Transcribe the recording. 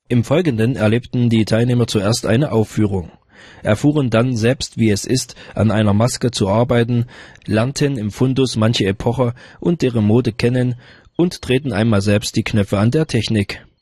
Im Folgenden erlebten die Teilnehmer zuerst eine Aufführung, erfuhren dann selbst, wie es ist, an einer Maske zu arbeiten, lernten im Fundus manche Epoche und deren Mode kennen und drehten einmal selbst die Knöpfe an der Technik.